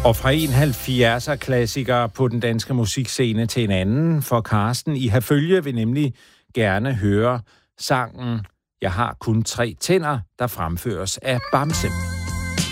Og fra en 70'er-klassiker på den danske musikscene til en anden, for Carsten i Herfølge vil nemlig gerne høre sangen Jeg har kun 3 tænder, der fremføres af Bamse.